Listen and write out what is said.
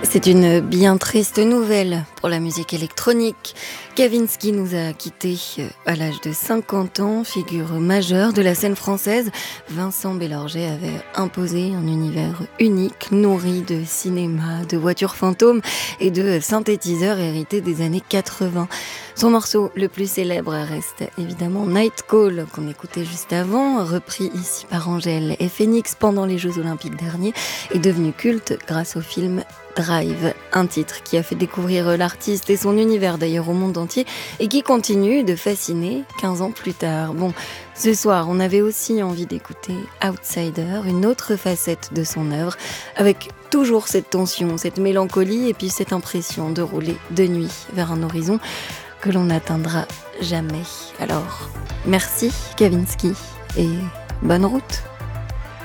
C'est une bien triste nouvelle pour la musique électronique. Kavinsky nous a quittés à l'âge de 50 ans, figure majeure de la scène française. Vincent Bellorget avait imposé un univers unique, nourri de cinéma, de voitures fantômes et de synthétiseurs hérités des années 80. Son morceau le plus célèbre reste évidemment Night Call, qu'on écoutait juste avant, repris ici par Angèle et Phoenix pendant les Jeux Olympiques derniers, est devenu culte grâce au film Drive, un titre qui a fait découvrir l'artiste et son univers d'ailleurs au monde entier et qui continue de fasciner 15 ans plus tard. Bon, ce soir, on avait aussi envie d'écouter Outsider, une autre facette de son œuvre, avec toujours cette tension, cette mélancolie et puis cette impression de rouler de nuit vers un horizon que l'on n'atteindra jamais. Alors, merci Kavinsky et bonne route.